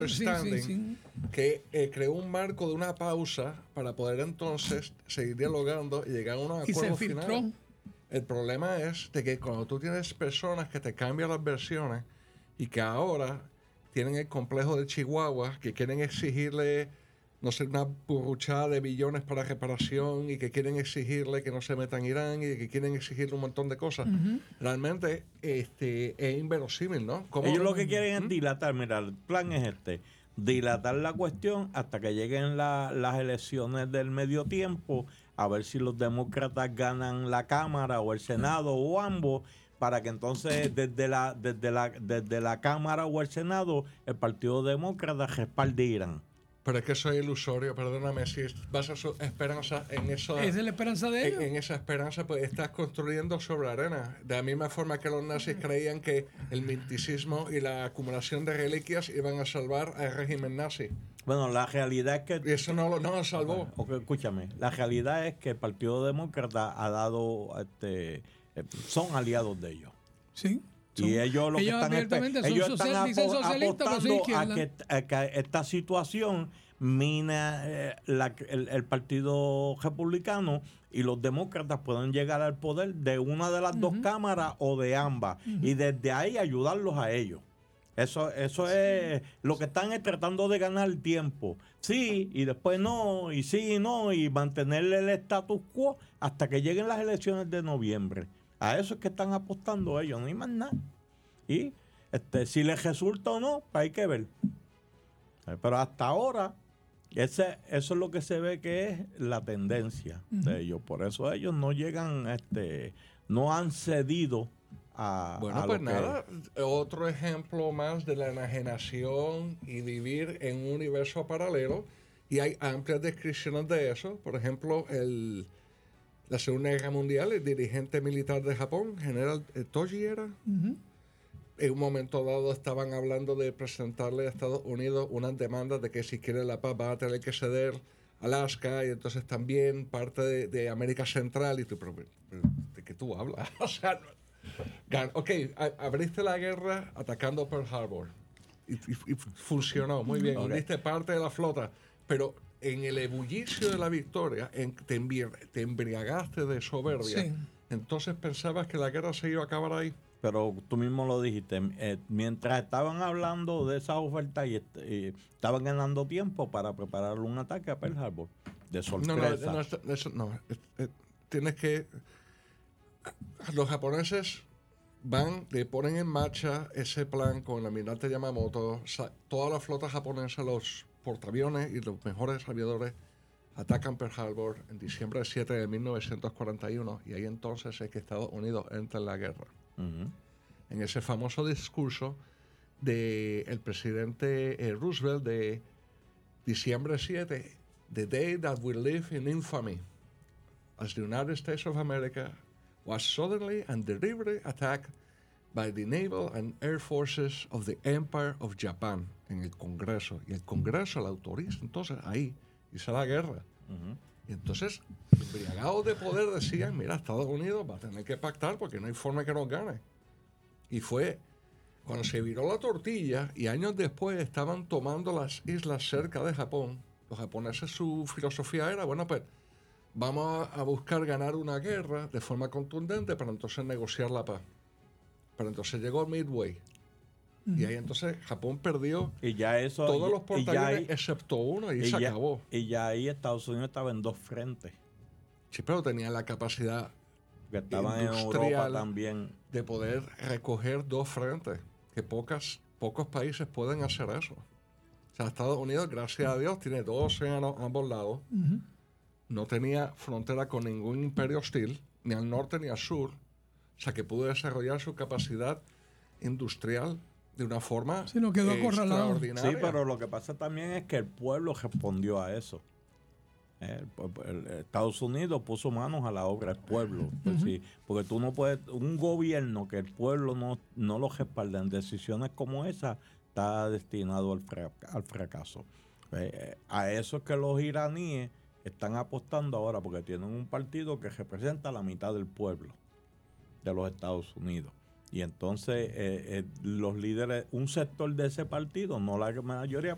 understanding que creó un marco de una pausa para poder entonces seguir dialogando y llegar a un acuerdo final. El problema es de que cuando tú tienes personas que te cambian las versiones y que ahora tienen el complejo de Chihuahua, que quieren exigirle, no sé, una burruchada de billones para reparación y que quieren exigirle que no se meta en Irán y que quieren exigirle un montón de cosas. Realmente es inverosímil, ¿no? Ellos lo que quieren es dilatar. Mira, el plan es dilatar la cuestión hasta que lleguen las elecciones del medio tiempo, a ver si los demócratas ganan la Cámara o el Senado o ambos, para que entonces desde la Cámara o el Senado el Partido Demócrata respalde Irán. Pero es que eso es ilusorio, perdóname, si basas su esperanza en eso. ¿Esa es la esperanza de ellos? En esa esperanza, pues estás construyendo sobre arena. De la misma forma que los nazis creían que el misticismo y la acumulación de reliquias iban a salvar al régimen nazi. Bueno, la realidad es que... Y eso no lo salvó. Escúchame, la realidad es que el Partido Demócrata ha dado... son aliados de ellos. Sí. Y ellos lo que están apostando a que esta situación mina el Partido Republicano y los demócratas puedan llegar al poder de una de las dos cámaras o de ambas, y desde ahí ayudarlos a ellos. Eso es lo que están tratando de ganar tiempo. Sí, y después no, y sí y no, y mantener el status quo hasta que lleguen las elecciones de noviembre. A eso es que están apostando ellos, no hay más nada. Y si les resulta o no, hay que ver. Pero hasta ahora, eso es lo que se ve que es la tendencia de ellos. Por eso ellos no llegan, no han cedido a... Bueno, pues nada, otro ejemplo más de la enajenación y vivir en un universo paralelo. Y hay amplias descripciones de eso. Por ejemplo, la Segunda Guerra Mundial, el dirigente militar de Japón, General Toji era, en un momento dado estaban hablando de presentarle a Estados Unidos unas demandas de que si quiere la paz van a tener que ceder Alaska y entonces también parte de América Central. Y tú, pero ¿de qué tú hablas? O sea, abriste la guerra atacando Pearl Harbor y funcionó muy bien, hundiste parte de la flota, pero en el ebullicio de la victoria te embriagaste de soberbia, entonces pensabas que la guerra se iba a acabar ahí. Pero tú mismo lo dijiste, mientras estaban hablando de esa oferta y estaban ganando tiempo para preparar un ataque a Pearl Harbor, de sorpresa. Tienes que... Los japoneses le ponen en marcha ese plan con el almirante Yamamoto, toda la flota japonesa, los portaaviones y los mejores aviadores atacan Pearl Harbor en diciembre 7 de 1941, y ahí entonces es que Estados Unidos entra en la guerra. En ese famoso discurso del presidente Roosevelt de diciembre 7, "The day that we live in infamy, as the United States of America was suddenly and deliberately attacked by the naval and air forces of the Empire of Japan", en el Congreso. Y el Congreso la autoriza, entonces ahí hizo la guerra. Y entonces, embriagados de poder, decían, mira, Estados Unidos va a tener que pactar porque no hay forma que nos gane. Y fue cuando se viró la tortilla y años después estaban tomando las islas cerca de Japón. Los japoneses, su filosofía era, bueno, pues vamos a buscar ganar una guerra de forma contundente para entonces negociar la paz. Pero entonces llegó Midway. Y ahí entonces Japón perdió todos los portaaviones excepto uno y se acabó. Y ya ahí Estados Unidos estaba en dos frentes. Sí, pero tenían la capacidad que estaban en Europa también de poder recoger dos frentes, que pocos países pueden hacer eso. O sea, Estados Unidos, gracias a Dios, tiene dos océanos a ambos lados. No tenía frontera con ningún imperio hostil, ni al norte ni al sur. O sea, que pudo desarrollar su capacidad industrial de una forma extraordinaria. Sí, pero lo que pasa también es que el pueblo respondió a eso. Estados Unidos puso manos a la obra, el pueblo. Pues sí, porque tú no puedes, un gobierno que el pueblo no lo respalda en decisiones como esa, está destinado al fracaso. A eso es que los iraníes están apostando ahora, porque tienen un partido que representa la mitad del pueblo de los Estados Unidos. Y entonces los líderes, un sector de ese partido, no la mayoría,